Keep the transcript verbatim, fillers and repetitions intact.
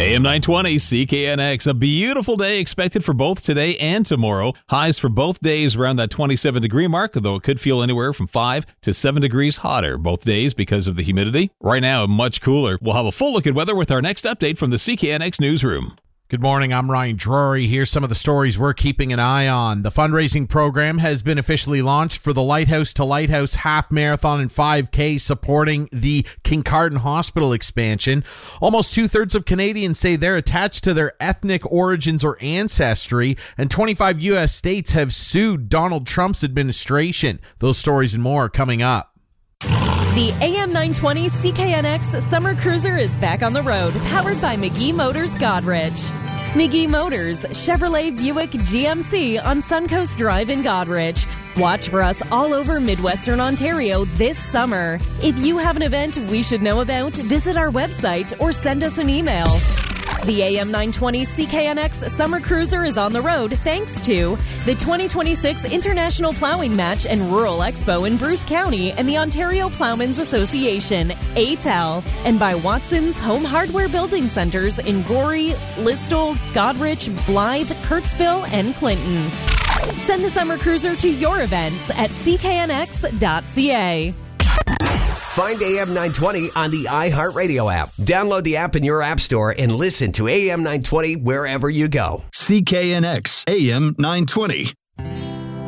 A M nine twenty C K N X. A beautiful day expected for both today and tomorrow. Highs for both days around that twenty-seven degree mark, though it could feel anywhere from five to seven degrees hotter both days because of the humidity. Right now, much cooler. We'll have a full look at weather with our next update from the C K N X newsroom. Good morning, I'm Ryan Drury. Here's some of the stories we're keeping an eye on. The fundraising program has been officially launched for the Lighthouse to Lighthouse Half Marathon and five K supporting the Kincardine Hospital expansion. Almost two-thirds of Canadians say they're attached to their ethnic origins or ancestry, and twenty-five U S states have sued Donald Trump's administration. Those stories and more are coming up. The A M nine twenty C K N X Summer Cruiser is back on the road, powered by McGee Motors Godrich. McGee Motors, Chevrolet, Buick, G M C on Suncoast Drive in Godrich. Watch for us all over Midwestern Ontario this summer. If you have an event we should know about, visit our website or send us an email. The A M nine twenty C K N X Summer Cruiser is on the road thanks to the twenty twenty-six International Plowing Match and Rural Expo in Bruce County and the Ontario Plowmen's Association, A T L, and by Watson's Home Hardware Building Centers in Gorey, Listowel, Godrich, Blythe, Kirksville, and Clinton. Send the Summer Cruiser to your events at c k n x dot c a. Find A M nine twenty on the iHeartRadio app. Download the app in your app store and listen to A M nine twenty wherever you go. C K N X A M nine twenty.